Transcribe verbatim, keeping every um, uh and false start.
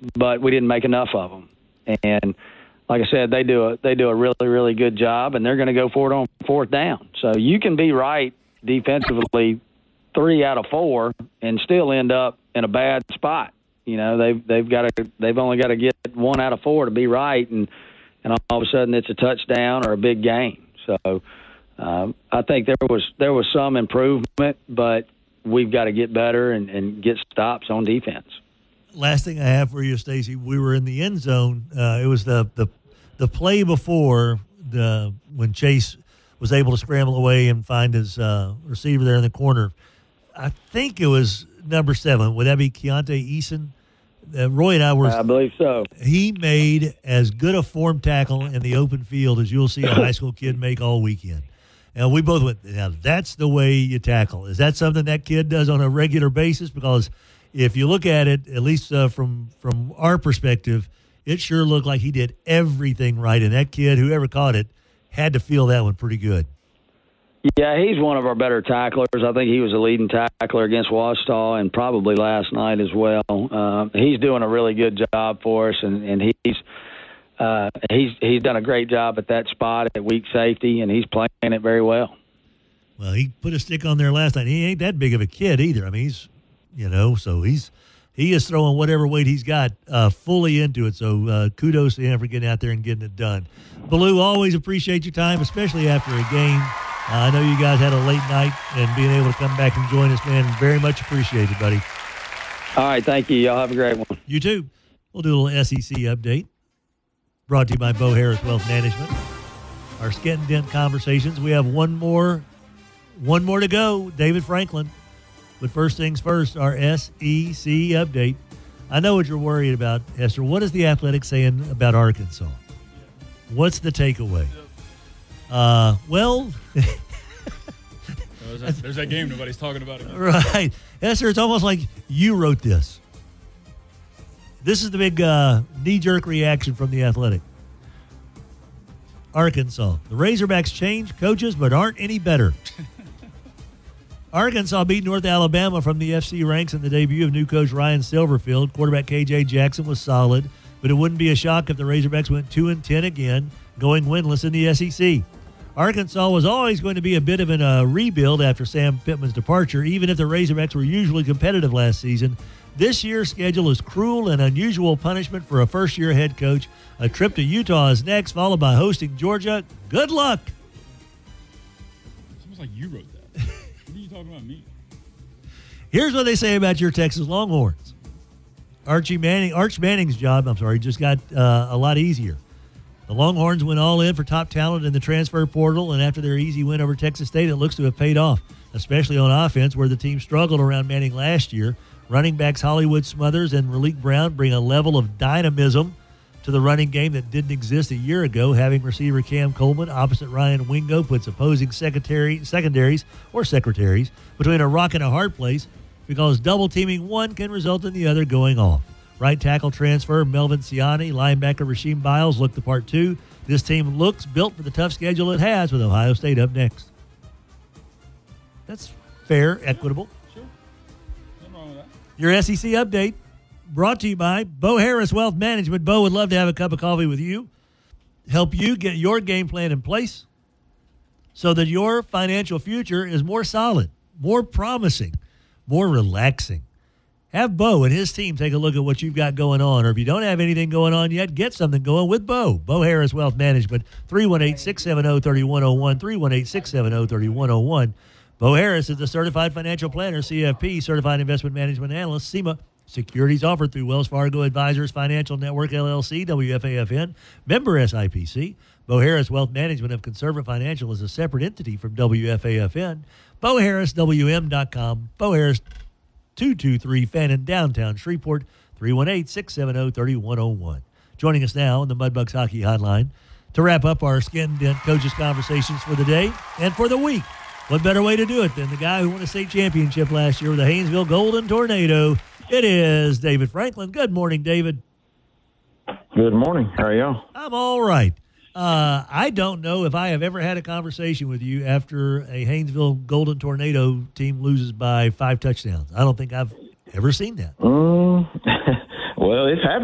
but we didn't make enough of them. And like I said, they do a they do a really really good job, and they're going to go for it on fourth down. So you can be right defensively three out of four and still end up in a bad spot. You know, they've they've got to they've only got to get one out of four to be right, and and all of a sudden it's a touchdown or a big game. So um, I think there was there was some improvement, but we've got to get better and, and get stops on defense. Last thing I have for you, Stacy, we were in the end zone. Uh, it was the, the the play before the when Chase was able to scramble away and find his uh, receiver there in the corner. I think it was number seven. Would that be Keontae Eason? Uh, Roy and I were. I believe so. He made as good a form tackle in the open field as you'll see a high school kid make all weekend. And we both went, now that's the way you tackle. Is that something that kid does on a regular basis? Because if you look at it, at least uh, from from our perspective, it sure looked like he did everything right. And that kid, whoever caught it, had to feel that one pretty good. Yeah, he's one of our better tacklers. I think he was a leading tackler against Ouachita and probably last night as well. Uh, he's doing a really good job for us, and, and he's uh, he's he's done a great job at that spot at weak safety, and he's playing it very well. Well, he put a stick on there last night. He ain't that big of a kid either. I mean, he's, you know, so he's he is throwing whatever weight he's got uh, fully into it. So uh, kudos to him for getting out there and getting it done. Baloo, always appreciate your time, especially after a game. Uh, I know you guys had a late night, and being able to come back and join us, man, very much appreciated, buddy. All right, thank you. Y'all have a great one. You too. We'll do a little S E C update. Brought to you by Bo Harris Wealth Management. Our Skent and Dent conversations. We have one more, one more to go. David Franklin. But first things first, our S E C update. I know what you're worried about, Esther. What is the Athletic saying about Arkansas? What's the takeaway? Uh, well, there's, that, there's that game nobody's talking about it. Right. Esther, it's almost like you wrote this. This is the big uh, knee-jerk reaction from the Athletic. Arkansas. The Razorbacks changed coaches but aren't any better. Arkansas beat North Alabama from the F C ranks in the debut of new coach Ryan Silverfield. Quarterback K J Jackson was solid, but it wouldn't be a shock if the Razorbacks went two and ten again, going winless in the S E C. Arkansas was always going to be a bit of a uh, rebuild after Sam Pittman's departure, even if the Razorbacks were usually competitive last season. This year's schedule is cruel and unusual punishment for a first-year head coach. A trip to Utah is next, followed by hosting Georgia. Good luck. It's almost like you wrote that. What are you talking about me? Here's what they say about your Texas Longhorns. Archie Manning, Arch Manning's job, I'm sorry, just got uh, a lot easier. The Longhorns went all in for top talent in the transfer portal, and after their easy win over Texas State, it looks to have paid off, especially on offense, where the team struggled around Manning last year. Running backs Hollywood Smothers and Raleek Brown bring a level of dynamism to the running game that didn't exist a year ago. Having receiver Cam Coleman opposite Ryan Wingo puts opposing secretary, secondaries or secretaries between a rock and a hard place, because double-teaming one can result in the other going off. Right tackle transfer Melvin Ciani, linebacker Rasheem Biles look the part too. This team looks built for the tough schedule it has, with Ohio State up next. That's fair, equitable. Sure. Nothing wrong with that. Your S E C update brought to you by Bo Harris Wealth Management. Bo would love to have a cup of coffee with you, help you get your game plan in place so that your financial future is more solid, more promising, more relaxing. Have Bo and his team take a look at what you've got going on. Or if you don't have anything going on yet, get something going with Bo. Bo Harris Wealth Management, three one eight, six seven zero, three one zero one, three one eight, six seven zero, three one zero one. Bo Harris is a certified financial planner, C F P, certified investment management analyst, S E M A. Securities offered through Wells Fargo Advisors Financial Network, L L C, W F A F N, member S I P C. Bo Harris Wealth Management of Conservative Financial is a separate entity from W F A F N. Bo Harris W M dot com. Bo Harris two two three Fannin, downtown Shreveport, three one eight, six seven zero, three one zero one. Joining us now on the Mudbucks Hockey Hotline to wrap up our Skent and Dent coaches conversations for the day and for the week. What better way to do it than the guy who won a state championship last year with the Haynesville Golden Tornado? It is David Franklin. Good morning, David. Good morning. How are y'all? I'm all right. Uh, I don't know if I have ever had a conversation with you after a Haynesville Golden Tornado team loses by five touchdowns. I don't think I've ever seen that. Mm, well, it's happened.